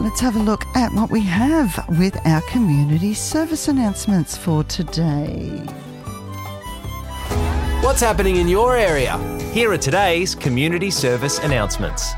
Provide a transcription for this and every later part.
Let's have a look at what we have with our community service announcements for today. What's happening in your area? Here are today's community service announcements.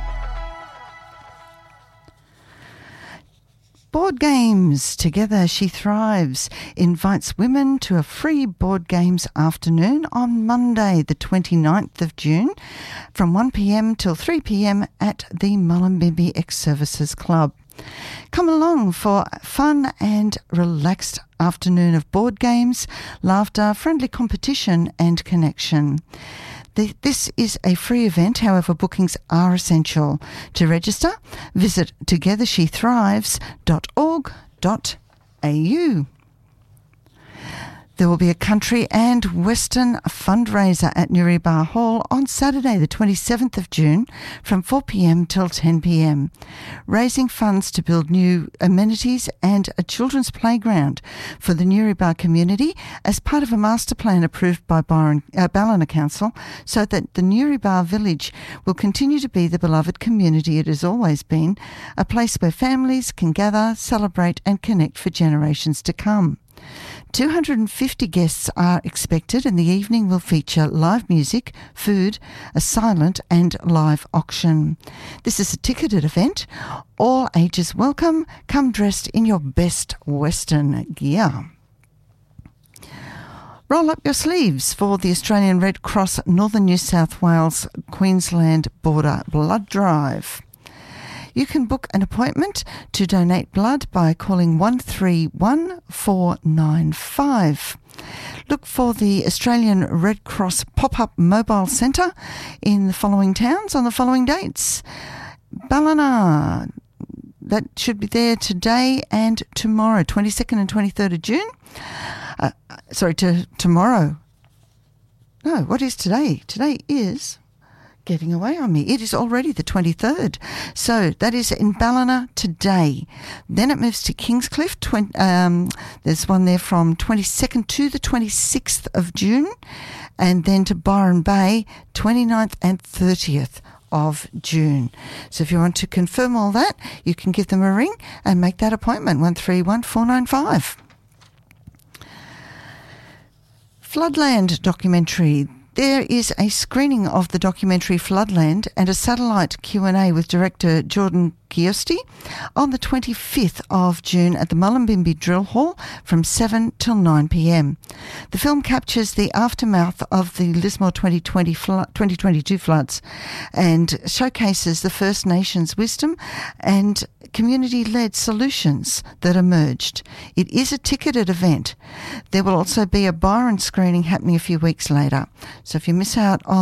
Board Games Together She Thrives invites women to a free board games afternoon on Monday the 29th of June from 1pm till 3pm at the Mullumbimby Ex-Services Club. Come along for a fun and relaxed afternoon of board games, laughter, friendly competition and connection. This is a free event, however bookings are essential. To register, visit togethershethrives.org.au. There will be a country and western fundraiser at Newrybar Hall on Saturday the 27th of June from 4pm till 10pm, raising funds to build new amenities and a children's playground for the Newrybar community as part of a master plan approved by Ballina Council, so that the Newrybar village will continue to be the beloved community it has always been, a place where families can gather, celebrate and connect for generations to come. 250 guests are expected, and the evening will feature live music, food, a silent and live auction. This is a ticketed event. All ages welcome. Come dressed in your best Western gear. Roll up your sleeves for the Australian Red Cross Northern New South Wales Queensland Border Blood Drive. You can book an appointment to donate blood by calling 131495. Look for the Australian Red Cross pop-up mobile centre in the following towns on the following dates. Ballina, that should be there today and tomorrow, 22nd and 23rd of June. Tomorrow. No, what is today? Today is... getting away on me. It is already the 23rd. So that is in Ballina today. Then it moves to Kingscliff. There's one there from 22nd to the 26th of June. And then to Byron Bay, 29th and 30th of June. So if you want to confirm all that, you can give them a ring and make that appointment, 131495. Floodland documentary. There is a screening of the documentary Floodland and a satellite Q&A with director Jordan Kiosti on the 25th of June at the Mullumbimby Drill Hall from 7 till 9pm. The film captures the aftermath of the Lismore 2022 floods and showcases the First Nations wisdom and community-led solutions that emerged. It is a ticketed event. There will also be a Byron screening happening a few weeks later. So if you miss out on